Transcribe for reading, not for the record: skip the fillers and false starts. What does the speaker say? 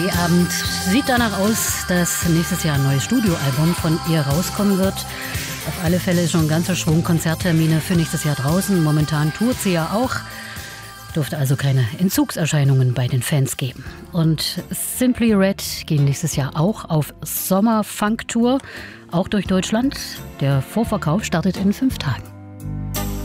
Abend sieht danach aus, dass nächstes Jahr ein neues Studioalbum von ihr rauskommen wird. Auf alle Fälle schon ein ganzer Schwung Konzerttermine für nächstes Jahr draußen. Momentan tourt sie ja auch. Dürfte also keine Entzugserscheinungen bei den Fans geben. Und Simply Red gehen nächstes Jahr auch auf Sommer-Funk-Tour, auch durch Deutschland. Der Vorverkauf startet in 5 Tagen.